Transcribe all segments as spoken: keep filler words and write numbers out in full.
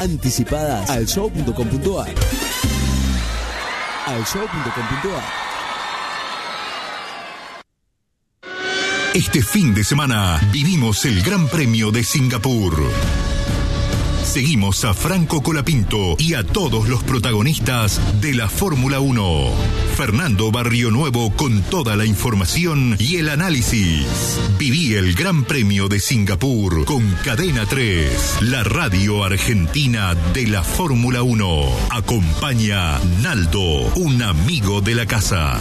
Anticipadas al show punto com punto a r. al show punto com punto a r. Este fin de semana vivimos el Gran Premio de Singapur. Seguimos a Franco Colapinto y a todos los protagonistas de la Fórmula uno. Fernando Barrionuevo con toda la información y el análisis. Viví el Gran Premio de Singapur con Cadena tres, la radio argentina de la Fórmula uno. Acompaña Naldo, un amigo de la casa.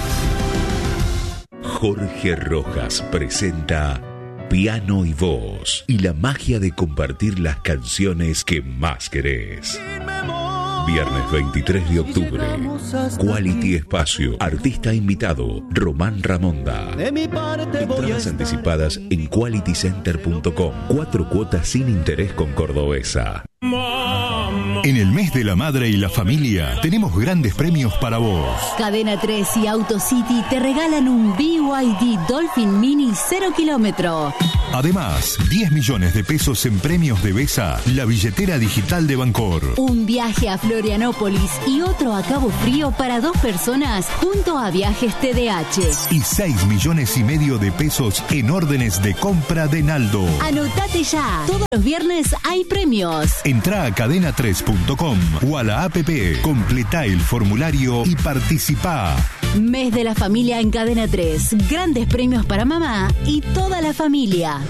Jorge Rojas presenta Piano y Voz y la magia de compartir las canciones que más querés. Viernes veintitrés de octubre, Quality Espacio, artista invitado, Román Ramonda. Entradas anticipadas en quality center punto com. Cuatro cuotas sin interés con Cordobesa. En el mes de la madre y la familia tenemos grandes premios para vos. Cadena tres y AutoCity te regalan un B Y D Dolphin Mini cero kilómetro. Además, diez millones de pesos en premios de Besa, la billetera digital de Bancor. Un viaje a Florianópolis y otro a Cabo Frío para dos personas junto a Viajes T D H. Y seis millones y medio de pesos en órdenes de compra de Naldo. Anotate ya. Todos los viernes hay premios. Entrá a cadena tres punto com o a la app, completá el formulario y participá. Mes de la familia en Cadena tres. Grandes premios para mamá y toda la familia.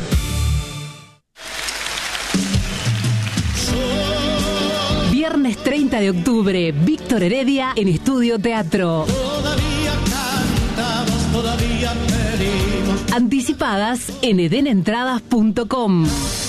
Viernes treinta de octubre, Víctor Heredia en Estudio Teatro. Todavía cantamos, todavía pedimos. Anticipadas en edenentradas punto com.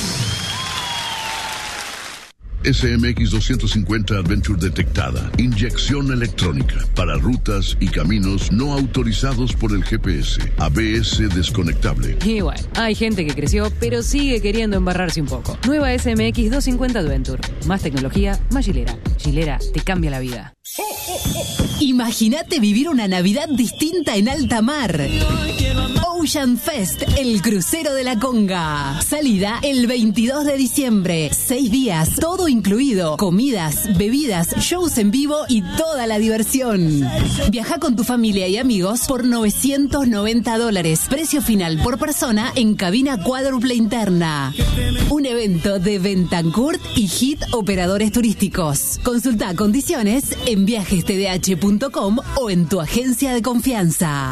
S M X doscientos cincuenta Adventure detectada. Inyección electrónica para rutas y caminos no autorizados por el G P S. A B S desconectable. Y bueno, hay gente que creció, pero sigue queriendo embarrarse un poco. Nueva S M X doscientos cincuenta Adventure. Más tecnología, más Gilera. Gilera te cambia la vida. Imagínate vivir una Navidad distinta en alta mar. Ocean Fest, el crucero de la Conga. Salida el veintidós de diciembre. Seis días, todo incluido. Comidas, bebidas, shows en vivo y toda la diversión. Viaja con tu familia y amigos por novecientos noventa dólares. Precio final por persona en cabina cuádruple interna. Un evento de Bentancourt y Hit Operadores Turísticos. Consulta condiciones en viajes t d h punto com o en tu agencia de confianza.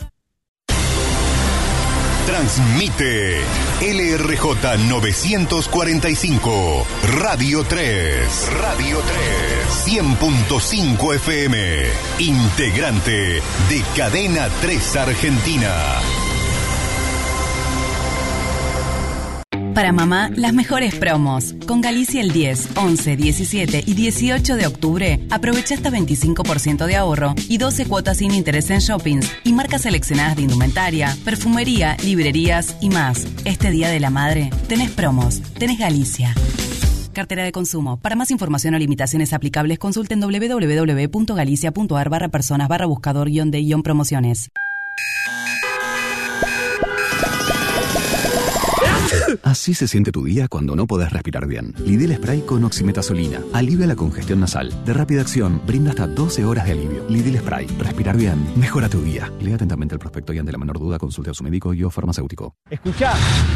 Transmite L R J novecientos cuarenta y cinco, Radio tres. Radio tres. cien punto cinco F M. Integrante de Cadena tres Argentina. Para mamá, las mejores promos. Con Galicia el diez, once, diecisiete y dieciocho de octubre, aprovecha hasta veinticinco por ciento de ahorro y doce cuotas sin interés en shoppings y marcas seleccionadas de indumentaria, perfumería, librerías y más. Este Día de la Madre, tenés promos, tenés Galicia. Cartera de consumo. Para más información o limitaciones aplicables, consulten doble u doble u doble u punto galicia punto a r barra personas barra buscador guión de guión promociones. Así se siente tu día cuando no podés respirar bien. Lidl Spray con oximetazolina. Alivia la congestión nasal. De rápida acción, brinda hasta doce horas de alivio. Lidl Spray. Respirar bien. Mejora tu día. Lea atentamente el prospecto y ante la menor duda consulte a su médico y o farmacéutico. Escuchá.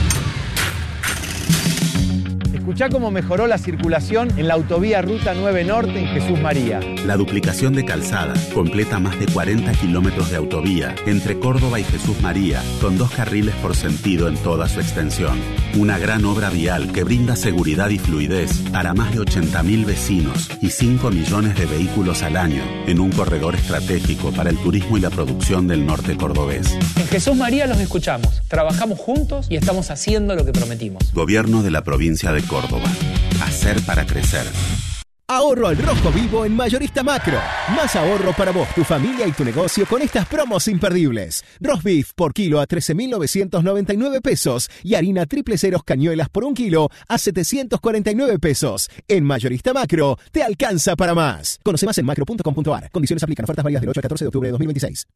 Escuchá cómo mejoró la circulación en la autovía Ruta nueve Norte en Jesús María. La duplicación de calzada completa más de cuarenta kilómetros de autovía entre Córdoba y Jesús María, con dos carriles por sentido en toda su extensión. Una gran obra vial que brinda seguridad y fluidez para más de ochenta mil vecinos y cinco millones de vehículos al año en un corredor estratégico para el turismo y la producción del norte cordobés. En Jesús María los escuchamos, trabajamos juntos y estamos haciendo lo que prometimos. Gobierno de la provincia de Córdoba. Hacer para crecer. Ahorro al rojo vivo en Mayorista Macro. Más ahorro para vos, tu familia y tu negocio con estas promos imperdibles. Roast beef por kilo a trece mil novecientos noventa y nueve pesos y harina triple ceros cañuelas por un kilo a setecientos cuarenta y nueve pesos. En Mayorista Macro te alcanza para más. Conoce más en macro punto com punto a r. Condiciones aplican. Ofertas válidas del ocho al catorce de octubre de dos mil veintiséis.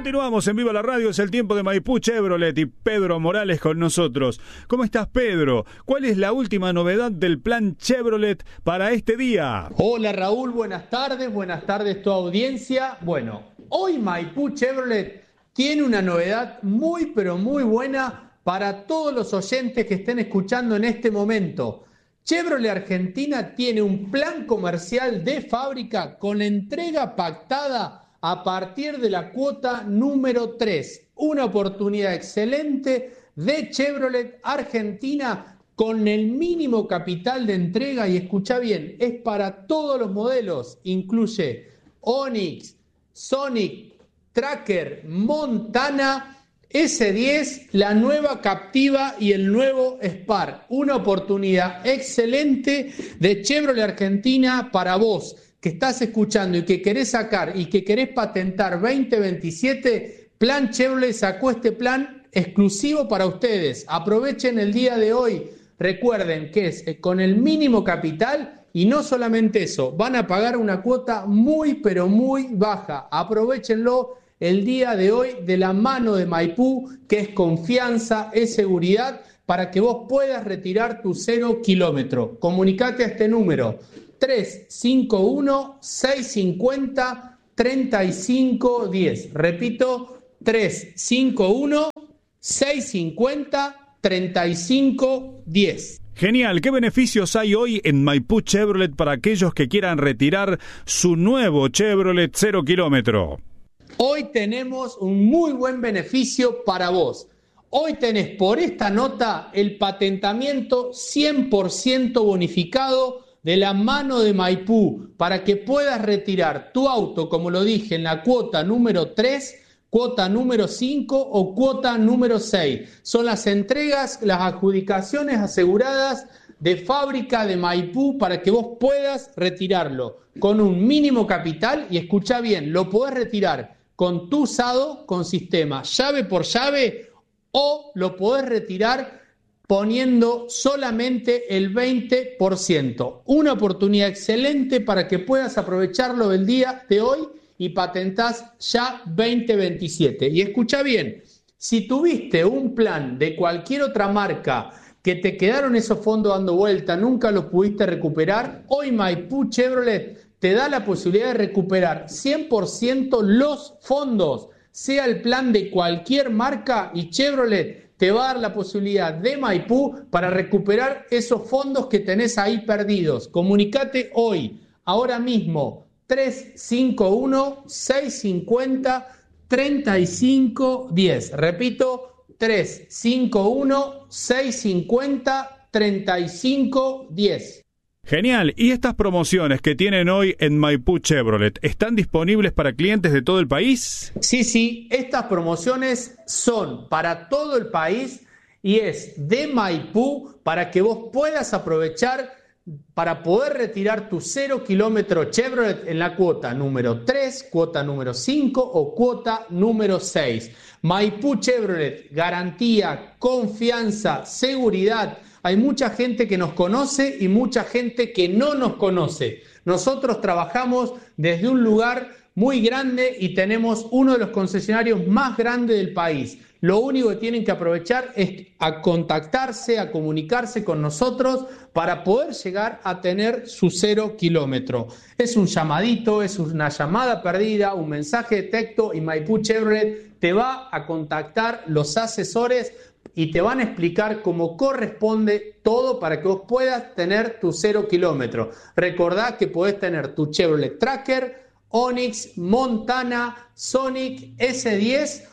Continuamos en Viva la Radio, es el tiempo de Maipú Chevrolet y Pedro Morales con nosotros. ¿Cómo estás, Pedro? ¿Cuál es la última novedad del plan Chevrolet para este día? Hola, Raúl, buenas tardes, buenas tardes tu audiencia. Bueno, hoy Maipú Chevrolet tiene una novedad muy pero muy buena para todos los oyentes que estén escuchando en este momento. Chevrolet Argentina tiene un plan comercial de fábrica con entrega pactada a partir de la cuota número tres. Una oportunidad excelente de Chevrolet Argentina con el mínimo capital de entrega, y escucha bien, es para todos los modelos, incluye Onix, Sonic, Tracker, Montana, ese diez, la nueva Captiva y el nuevo Spark. Una oportunidad excelente de Chevrolet Argentina para vos que estás escuchando y que querés sacar y que querés patentar veinte veintisiete. Plan Chevrolet sacó este plan exclusivo para ustedes. Aprovechen el día de hoy. Recuerden que es con el mínimo capital, y no solamente eso, van a pagar una cuota muy pero muy baja. Aprovechenlo el día de hoy de la mano de Maipú, que es confianza, es seguridad, para que vos puedas retirar tu cero kilómetro. Comunicate a este número tres cinco uno, seis cinco cero, tres cinco uno cero. Repito, tres cinco uno, seis cinco cero, tres cinco uno cero. Genial, ¿qué beneficios hay hoy en Maipú Chevrolet para aquellos que quieran retirar su nuevo Chevrolet cero kilómetro? Hoy tenemos un muy buen beneficio para vos. Hoy tenés por esta nota el patentamiento cien por ciento bonificado de la mano de Maipú para que puedas retirar tu auto, como lo dije, en la cuota número tres, cuota número cinco o cuota número seis. Son las entregas, las adjudicaciones aseguradas de fábrica de Maipú para que vos puedas retirarlo con un mínimo capital, y escucha bien, lo podés retirar con tu usado, con sistema llave por llave, o lo podés retirar poniendo solamente el veinte por ciento. Una oportunidad excelente para que puedas aprovecharlo del día de hoy y patentás ya veinte veintisiete. Y escucha bien, si tuviste un plan de cualquier otra marca que te quedaron esos fondos dando vuelta, nunca los pudiste recuperar, hoy Maipú Chevrolet te da la posibilidad de recuperar cien por ciento los fondos, sea el plan de cualquier marca, y Chevrolet te va a dar la posibilidad de Maipú para recuperar esos fondos que tenés ahí perdidos. Comunicate hoy, ahora mismo, tres cinco uno, seis cinco cero, tres cinco uno cero. Repito, tres cinco uno, seis cinco cero, tres cinco uno cero. Genial, ¿y estas promociones que tienen hoy en Maipú Chevrolet están disponibles para clientes de todo el país? Sí, sí, estas promociones son para todo el país y es de Maipú para que vos puedas aprovechar para poder retirar tu cero kilómetro Chevrolet en la cuota número tres, cuota número cinco o cuota número seis. Maipú Chevrolet, garantía, confianza, seguridad. Hay mucha gente que nos conoce y mucha gente que no nos conoce. Nosotros trabajamos desde un lugar muy grande y tenemos uno de los concesionarios más grandes del país. Lo único que tienen que aprovechar es a contactarse, a comunicarse con nosotros para poder llegar a tener su cero kilómetro. Es un llamadito, es una llamada perdida, un mensaje de texto, y Maipú Chevrolet te va a contactar los asesores y te van a explicar cómo corresponde todo para que vos puedas tener tu cero kilómetro. Recordá que podés tener tu Chevrolet Tracker, Onix, Montana, Sonic, ese diez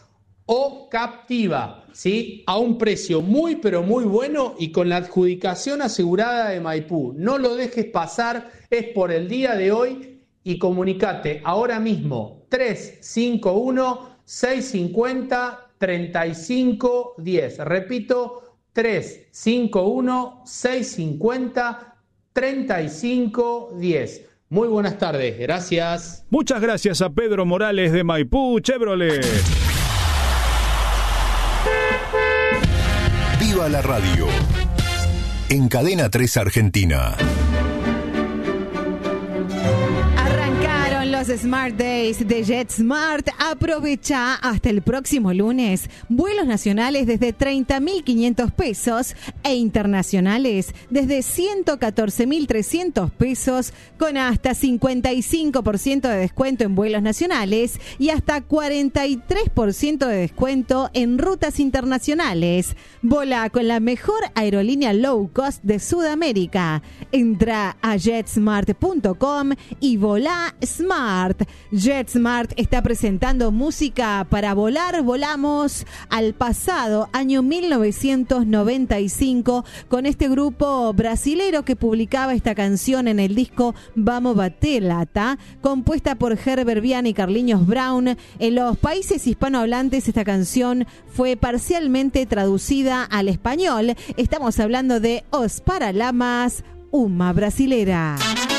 o Captiva, ¿sí? A un precio muy pero muy bueno y con la adjudicación asegurada de Maipú. No lo dejes pasar, es por el día de hoy, y comunicate ahora mismo tres cinco uno, seis cinco cero, tres cinco uno cero. Repito, tres cinco uno, seis cinco cero, tres cinco uno cero. Muy buenas tardes, gracias. Muchas gracias a Pedro Morales de Maipú Chevrolet. Viva la radio. En Cadena tres Argentina. los Smart Days de JetSmart. Aprovecha hasta el próximo lunes vuelos nacionales desde treinta mil quinientos pesos e internacionales desde ciento catorce mil trescientos pesos, con hasta cincuenta y cinco por ciento de descuento en vuelos nacionales y hasta cuarenta y tres por ciento de descuento en rutas internacionales. Volá con la mejor aerolínea low cost de Sudamérica. Entra a jetsmart punto com y volá smart. JetSmart está presentando música para volar. Volamos al pasado año mil novecientos noventa y cinco con este grupo brasilero que publicaba esta canción en el disco Vamos Batelata, compuesta por Herbert Viana y Carlinhos Brown. En los países hispanohablantes esta canción fue parcialmente traducida al español. Estamos hablando de Os Paralamas, uma brasilera.